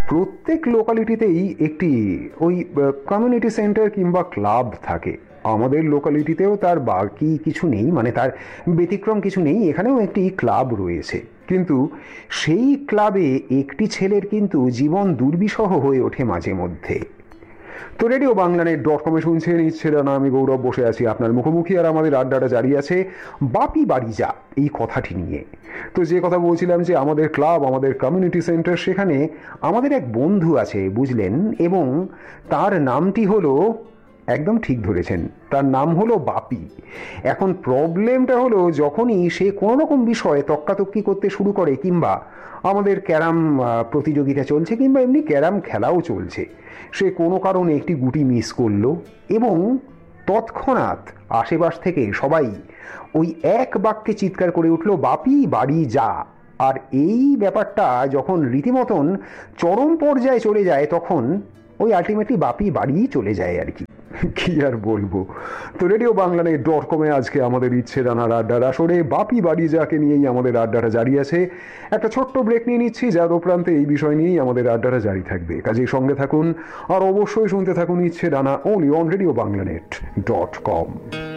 প্রত্যেক লোকালিটিতেই একটি ওই কমিউনিটি সেন্টার কিংবা ক্লাব থাকে। আমাদের লোকালিটিতেও তার বাকি কিছু নেই, মানে তার ব্যতিক্রম কিছু নেই, এখানেও একটি ক্লাব রয়েছে। কিন্তু সেই ক্লাবে একটি ছেলের কিন্তু জীবন দুর্বিষহ হয়ে ওঠে মাঝে মধ্যে। তো রেডিও বাংলানেট.com শুনছেন ইচ্ছে ডানা, আমি গৌরব বসে আছি আপনার মুখোমুখি, আর আমাদের আড্ডাটা জারি আছে বাপি বাড়ি যা এই কথাটি নিয়ে। তো যে কথা বলছিলাম যে আমাদের ক্লাব, আমাদের কমিউনিটি সেন্টার, সেখানে আমাদের এক বন্ধু আছে বুঝলেন, এবং তার নামটি হলো, একদম ঠিক ধরেছেন, তার নাম হলো বাপি। এখন প্রবলেমটা হলো, যখনই সে কোনো রকম বিষয়ে তক্কাতক্কি করতে শুরু করে, কিংবা আমাদের ক্যারাম প্রতিযোগিতা চলছে, কিংবা এমনি ক্যারাম খেলাও চলছে, সে কোনো কারণে একটি গুটি মিস করলো এবং তৎক্ষণাৎ আশেপাশ থেকে সবাই ওই এক বাক্যে চিৎকার করে উঠল, বাপি বাড়ি যা। আর এই ব্যাপারটা যখন রীতিমতন চরম পর্যায়ে চলে যায়, তখন ওই আলটিমেটলি বাপি বাড়ি চলে যায় আর কি। কি আর বলবো। তো রেডিও বাংলানেট.com আজকে আমাদের ইচ্ছে ডানার আড্ডার আসরে বাপি বাড়ি যাকে নিয়েই আমাদের আড্ডাটা জারি আছে। একটা ছোট্ট ব্রেক নিয়ে নিচ্ছি, যার উপরান্তে এই বিষয় নিয়েই আমাদের আড্ডাটা জারি থাকবে। কাজেই সঙ্গে থাকুন আর অবশ্যই শুনতে থাকুন ইচ্ছে ডানা, only on রেডিও বাংলানেট.com।